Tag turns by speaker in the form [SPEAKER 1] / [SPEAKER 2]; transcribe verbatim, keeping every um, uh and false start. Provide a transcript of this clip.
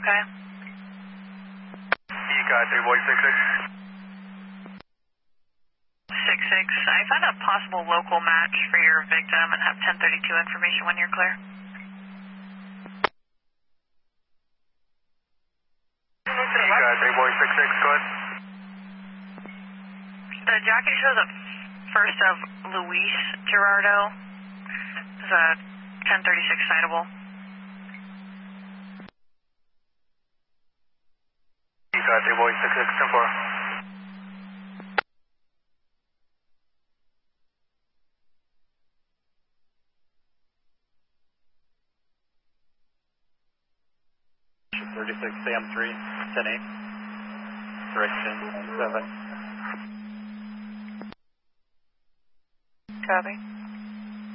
[SPEAKER 1] Kaya?
[SPEAKER 2] Kaya three boy six six.
[SPEAKER 1] six six. I found a possible local match for your victim and have ten thirty-two information when you're clear.
[SPEAKER 2] Kaya three boy six six, go ahead.
[SPEAKER 1] The jockey shows up first of Luis Gerardo. It's a ten thirty-six citable.
[SPEAKER 2] Kaya three boy six six, ten four.
[SPEAKER 3] thirty-six, Sam three, ten eight. Correction, seven.
[SPEAKER 1] Copy.